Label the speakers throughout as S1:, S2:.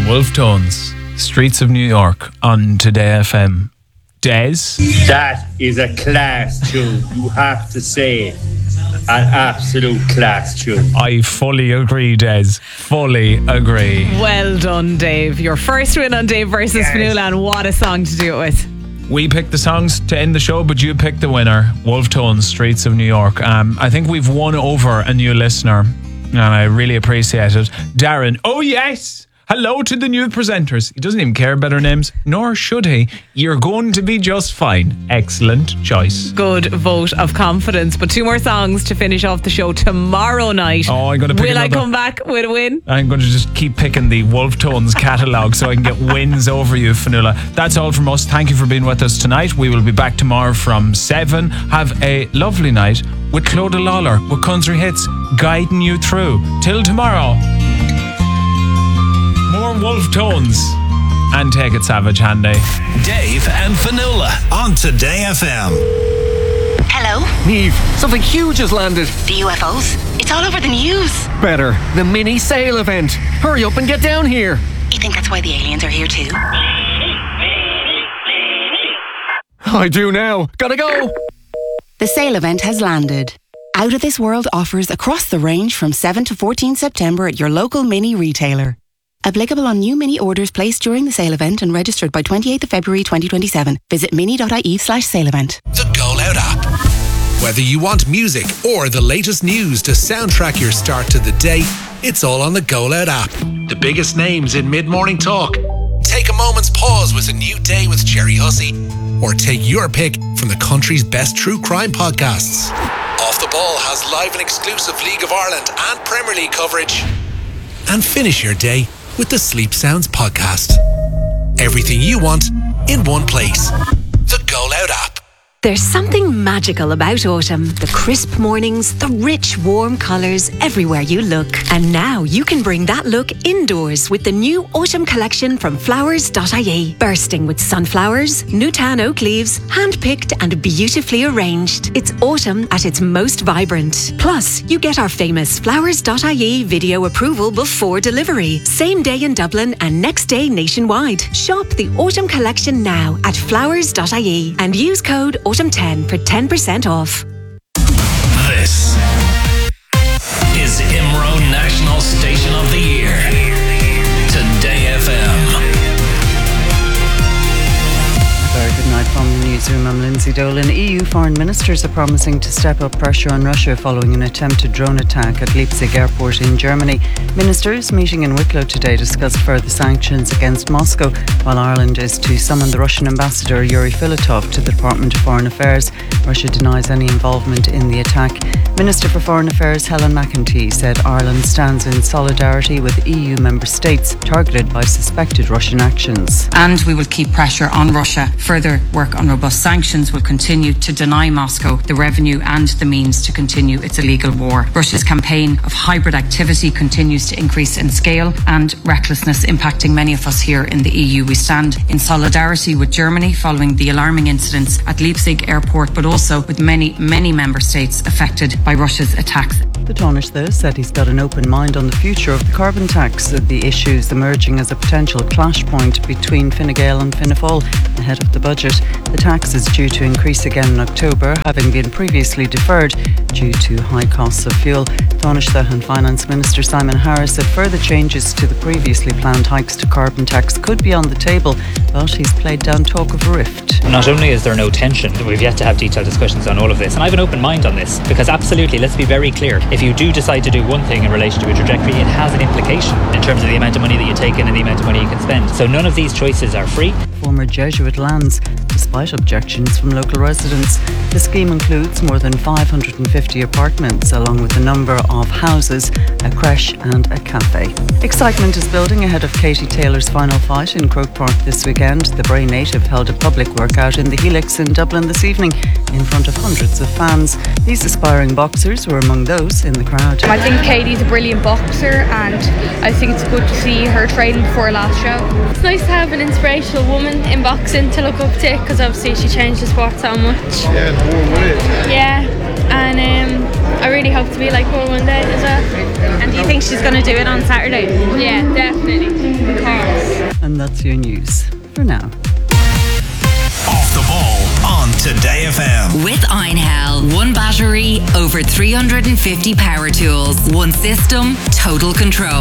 S1: Wolf Tones, Streets of New York on Today FM. Des?
S2: That is a class tune, you have to say. An absolute class tune.
S1: I fully agree, Des. Fully agree.
S3: Well done, Dave. Your first win on Dave versus Fionnuala, and what a song to do it with.
S1: We picked the songs to end the show, but you picked the winner, Wolf Tones, Streets of New York. I think we've won over a new listener, and I really appreciate it. Darren, oh yes! Hello to the new presenters. He doesn't even care about our names, nor should he. You're going to be just fine. Excellent choice.
S3: Good vote of confidence. But 2 more songs to finish off the show tomorrow night.
S1: Oh, I'm going to pick
S3: Will
S1: another.
S3: I come back with a win?
S1: I'm going to just keep picking the Wolf Tones catalogue so I can get wins over you, Fionnuala. That's all from us. Thank you for being with us tonight. We will be back tomorrow from 7. Have a lovely night with Clodagh Lawler with Country Hits guiding you through. Till tomorrow. More Wolf Tones and Take It Savage, Handy.
S4: Dave and Fionnuala on Today FM.
S5: Hello?
S6: Niamh, something huge has landed.
S5: The UFOs? It's all over the news.
S6: Better, the mini sale event. Hurry up and get down here.
S5: You think that's why the aliens are here too?
S6: I do now. Gotta go.
S7: The sale event has landed. Out of This World offers across the range from 7 to 14 September at your local mini retailer. Applicable on new mini orders placed during the sale event and registered by 28th of February 2027. Visit mini.ie/sale event.
S4: The Go Loud app. Whether you want music or the latest news to soundtrack your start to the day, it's all on the Go Loud app. The biggest names in mid-morning talk. Take a moment's pause with A New Day with Jerry Hussey. Or take your pick from the country's best true crime podcasts. Off the Ball has live and exclusive League of Ireland and Premier League coverage. And finish your day with the Sleep Sounds podcast. Everything you want in one place. The Go Loud app.
S8: There's something magical about autumn. The crisp mornings, the rich, warm colours everywhere you look. And now you can bring that look indoors with the new autumn collection from flowers.ie. Bursting with sunflowers, Newtown oak leaves, hand-picked and beautifully arranged. It's autumn at its most vibrant. Plus, you get our famous flowers.ie video approval before delivery. Same day in Dublin and next day nationwide. Shop the autumn collection now at flowers.ie and use code AUTUMN10 for 10% off.
S4: This is IMRO National Station of the Year. Today FM.
S9: Very good night from the newsroom. I'm Lindsay Dolan. EU foreign ministers are promising to step up pressure on Russia following an attempted drone attack at Leipzig airport in Germany. Ministers meeting in Wicklow today discussed further sanctions against Moscow, while Ireland is to summon the Russian ambassador Yuri Filatov to the Department of Foreign Affairs. Russia denies any involvement in the attack. Minister for Foreign Affairs Helen McEntee said Ireland stands in solidarity with EU member states targeted by suspected Russian actions.
S10: And we will keep pressure on Russia. Further work on robust sanctions will continue to deny Moscow the revenue and the means to continue its illegal war. Russia's campaign of hybrid activity continues to increase in scale and recklessness impacting many of us here in the EU. We stand in solidarity with Germany following the alarming incidents at Leipzig airport, but also with many member states affected by Russia's attacks.
S9: The Taoiseach, though, said he's got an open mind on the future of the carbon tax, the issues emerging as a potential clash point between Fine Gael and Fianna Fáil ahead of the budget. The tax is due to increase again in October, having been previously deferred due to high costs of fuel. Taoiseach and Finance Minister Simon Harris said further changes to the previously planned hikes to carbon tax could be on the table, but he's played down talk of a rift.
S11: Not only is there no tension, we've yet to have detailed discussions on all of this, and I have an open mind on this, because absolutely, let's be very clear, if you do decide to do one thing in relation to a trajectory, it has an implication in terms of the amount of money that you take in and the amount of money you can spend. So none of these choices are free.
S9: Former Jesuit lands, despite objections from local residents. The scheme includes more than 550 apartments, along with a number of houses, a creche and a cafe. Excitement is building ahead of Katie Taylor's final fight in Croke Park this weekend. The Bray native held a public workout in the Helix in Dublin this evening in front of hundreds of fans. These aspiring boxers were among those in the crowd.
S12: I think Katie's a brilliant boxer, and I think it's good to see her training before her last show. It's nice to have an inspirational woman in boxing to look up to, because obviously she changed the sport so much.
S13: Yeah, and won with it.
S12: Yeah, and I really hope to be like her one day as well.
S3: And do you think she's going to do it on Saturday?
S12: Yeah, definitely. Of course.
S9: And that's your news for now.
S14: Off the ball on Today FM.
S15: With Einhell, one battery, over 350 power tools, one system, total control.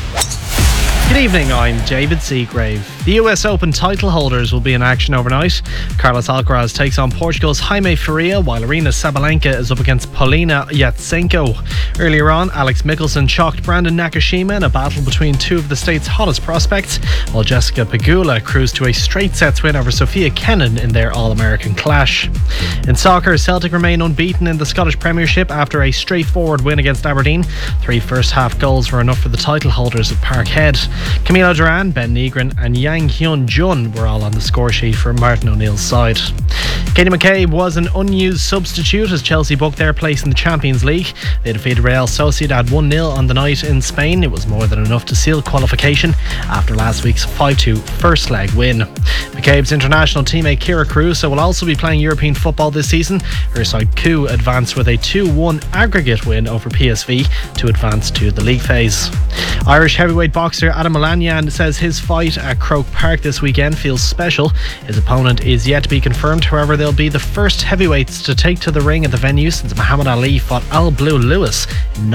S16: Good evening, I'm David Seagrave. The US Open title holders will be in action overnight. Carlos Alcaraz takes on Portugal's Jaime Faria, while Aryna Sabalenka is up against Paulina Yatsenko. Earlier on, Alex Mickelson chalked Brandon Nakashima in a battle between two of the state's hottest prospects, while Jessica Pegula cruised to a straight sets win over Sophia Kenin in their All-American clash. In soccer, Celtic remain unbeaten in the Scottish Premiership after a straightforward win against Aberdeen. 3 first-half goals were enough for the title holders at Parkhead. Camilo Duran, Ben Nigren and Yang Hyun-jun were all on the score sheet for Martin O'Neill's side. Katie McCabe was an unused substitute as Chelsea booked their place in the Champions League. They defeated Real Sociedad 1-0 on the night in Spain. It was more than enough to seal qualification after last week's 5-2 first leg win. McCabe's international teammate Kira Caruso will also be playing European football this season. Her side Coup advanced with a 2-1 aggregate win over PSV to advance to the league phase. Irish heavyweight boxer Adam Olanyan says his fight at Croke Park this weekend feels special. His opponent is yet to be confirmed, however they'll be the first heavyweights to take to the ring at the venue since Muhammad Ali fought Al Blue Lewis in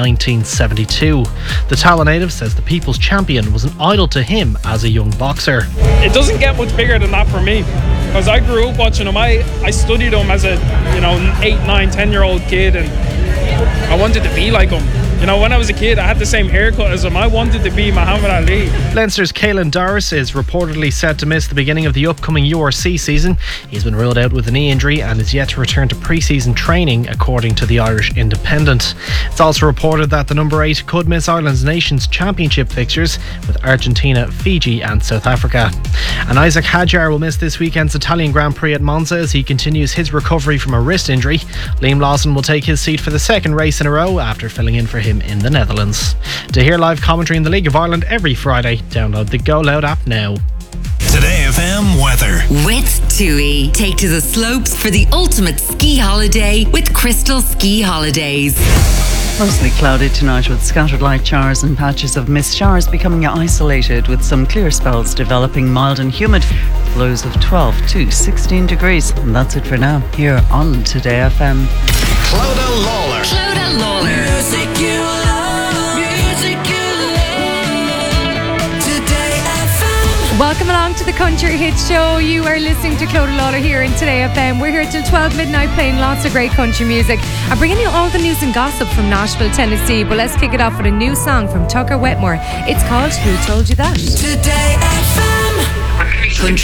S16: 1972. The Tala native says the people's champion was an idol to him as a young boxer.
S17: It doesn't get much bigger than that for me, because I grew up watching him. I studied him as a 8, 9, 10-year-old kid, and I wanted to be like him. When I was a kid, I had the same haircut as him. I wanted to be Muhammad Ali. Leinster's Caelan Doris is reportedly set to miss the beginning of the upcoming URC season. He's been ruled out with a knee injury and is yet to return to pre-season training, according to the Irish Independent. It's also reported that the number 8 could miss Ireland's Nations Championship fixtures with Argentina, Fiji and South Africa. And Isaac Hadjar will miss this weekend's Italian Grand Prix at Monza as he continues his recovery from a wrist injury. Liam Lawson will take his seat for the second race in a row after filling in for him in the Netherlands. To hear live commentary in the League of Ireland every Friday, download the Go Loud app now.
S14: Today FM weather.
S15: With TUI, take to the slopes for the ultimate ski holiday with Crystal Ski Holidays.
S9: Mostly cloudy tonight with scattered light showers and patches of mist, showers becoming isolated with some clear spells developing, mild and humid, lows of 12 to 16 degrees. And that's it for now here on Today FM.
S14: Clodagh Lawler.
S15: Clodagh Lawler.
S14: Music you love. Music you love. Today FM.
S3: Welcome along to the Country Hit Show. You are listening to Clodagh Lawler here in Today FM. We're here till 12 midnight playing lots of great country music. I'm bringing you all the news and gossip from Nashville, Tennessee. But let's kick it off with a new song from Tucker Wetmore. It's called Who Told You That?
S14: Today FM.